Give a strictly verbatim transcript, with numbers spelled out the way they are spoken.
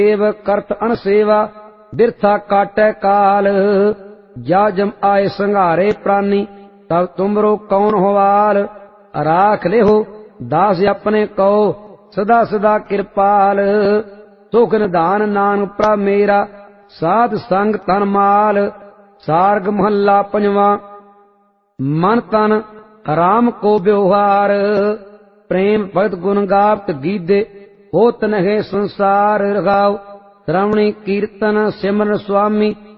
Save करत अणसेवा बिरथा काटै काल। जा जम आए संघारे प्राणी तब तुमरो कौन होवाल। राख लेहो दास अपने कहो सदा सदा कृपाल। सुख निधान नानक प्रभ मेरा साध संग तन माल। सार्ग महला पंजवा। मन तन राम को व्यवहार प्रेम भगत गुण गावत गीते होत नहे संसार। रघाव श्रवणी कीर्तन सिमरन स्वामी